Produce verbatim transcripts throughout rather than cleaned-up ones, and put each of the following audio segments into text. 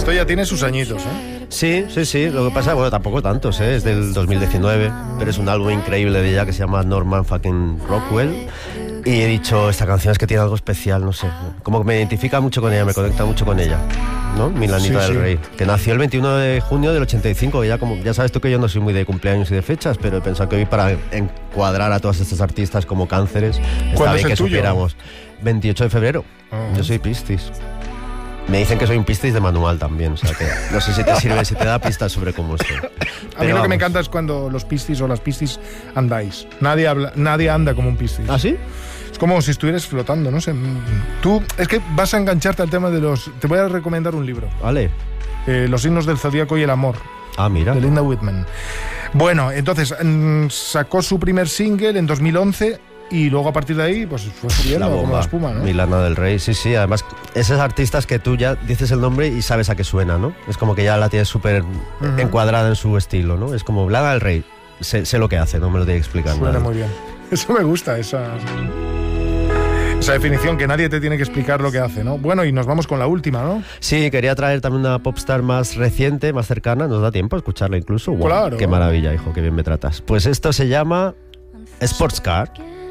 Esto ya tiene sus añitos, ¿eh? Sí, sí, sí. Lo que pasa, bueno, tampoco tantos, ¿eh? Es del dos mil diecinueve, pero es un álbum increíble de ella que se llama Norman fucking Rockwell. Y he dicho, esta canción es que tiene algo especial, no sé. Como que me identifica mucho con ella, me conecta mucho con ella, ¿no? Milanita Sí, del sí. Rey, que nació el veintiuno de junio del ochenta y cinco. Y ya, como, ya sabes tú que yo no soy muy de cumpleaños y de fechas, pero he pensado que hoy para encuadrar a todas estas artistas como cánceres, está ¿Cuándo bien es el que tuyo? supiéramos. veintiocho de febrero. Uh-huh. Yo soy Piscis. Me dicen que soy un Piscis de manual también, o sea que no sé si te sirve, si te da pistas sobre cómo soy. A mí Pero lo que me vamos. encanta es cuando los piscis o las piscis andáis. Nadie, habla, nadie anda como un piscis. ¿Ah, sí? Es como si estuvieras flotando, no sé. Tú, es que vas a engancharte al tema de los... Te voy a recomendar un libro. Vale. Eh, los signos del zodíaco y el amor, Ah, mira. de Linda Whitman. Bueno, entonces, mm, sacó su primer single en dos mil once y luego a partir de ahí, pues fue subiendo La como bomba. la espuma, ¿no? Milana del Rey, sí, sí. Además, esos artistas que tú ya dices el nombre y sabes a qué suena, ¿no? Es como que ya la tienes súper Ujú. encuadrada en su estilo, ¿no? Es como Lana del Rey. Sé, sé lo que hace, no me lo tiene que explicar Suena nadie. muy bien. Eso me gusta, esa... Esa definición, que nadie te tiene que explicar lo que hace, ¿no? Bueno, y nos vamos con la última, ¿no? Sí, quería traer también una popstar más reciente, más cercana. Nos da tiempo a escucharla incluso. Guau, Claro. Qué maravilla, hijo, qué bien me tratas. Pues esto se llama Sportscar.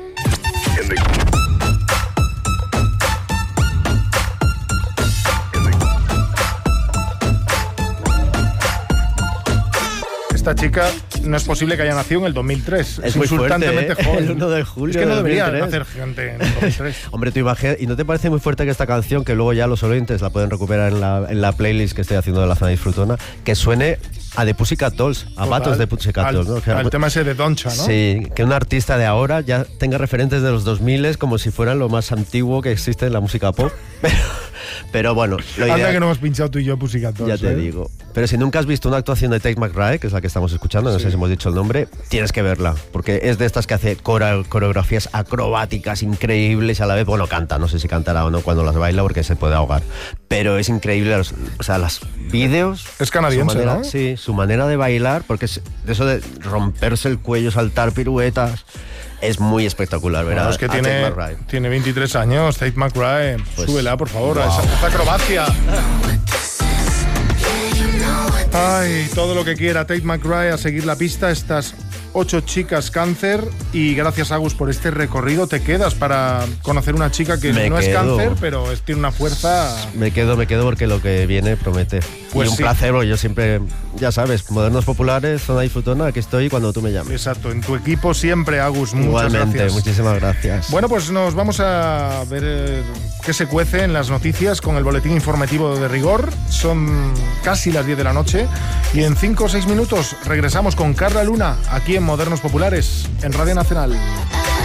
Esta chica no es posible que haya nacido en el dos mil tres. Es muy fuerte, insultantemente ¿eh? joven. El uno de julio Es que no de debería dos mil tres. nacer gente en el dos mil tres. Hombre, tú imaginas, ¿y no te parece muy fuerte que esta canción, que luego ya los oyentes la pueden recuperar en la, en la playlist que estoy haciendo de la zona disfrutona, que suene a The Pussycat Dolls, a Total. patos de Pussycat Al- Dolls, ¿no? O sea, al tema ese de Doncha, ¿no? Sí, que un artista de ahora ya tenga referentes de los dos mil como si fueran lo más antiguo que existe en la música pop. Pero, pero bueno, lo Anda ideal, que no hemos pinchado tú y yo Pussycat Dolls, ya te ¿eh? digo. Pero si nunca has visto una actuación de Tate McRae, que es la que estamos escuchando, no Sí. sé si hemos dicho el nombre, tienes que verla, porque es de estas que hace cora- coreografías acrobáticas increíbles y a la vez, bueno, canta, no sé si cantará o no cuando las baila porque se puede ahogar, pero es increíble, los, o sea, los vídeos... Es canadiense, su manera, ¿no? Sí, su manera de bailar, porque es de eso de romperse el cuello, saltar piruetas, es muy espectacular, ¿verdad? Bueno, es que A Tate tiene, McRae. tiene veintitrés años, Tate McRae. Pues, Súbela, por favor, a wow. esa, esa acrobacia. Ay, todo lo que quiera Tate McRae a seguir la pista, estas ocho chicas cáncer. Y gracias, Agus, por este recorrido. Te quedas para conocer una chica que Me no es quedo. cáncer, pero es- tiene una fuerza... Me quedo, me quedo porque lo que viene promete. Pues y un sí. placer, porque yo siempre, ya sabes, Modernos Populares, Zona Disfrutona, aquí estoy cuando tú me llames. Exacto, en tu equipo siempre, Agus. Muchas Igualmente, gracias. muchísimas gracias. Bueno, pues nos vamos a ver eh, qué se cuece en las noticias con el boletín informativo de rigor. Son casi las diez de la noche y en cinco o seis minutos regresamos con Carla Luna aquí en Modernos Populares, en Radio Nacional.